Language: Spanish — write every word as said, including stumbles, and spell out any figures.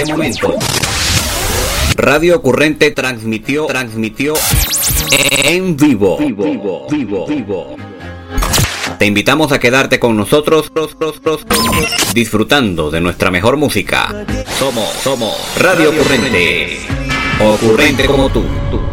momento. Radio Ocurrente transmitió, transmitió en vivo, vivo, vivo, vivo. Te invitamos a quedarte con nosotros, disfrutando de nuestra mejor música. Somos, somos Radio Ocurrente. Ocurrente como tú. tú.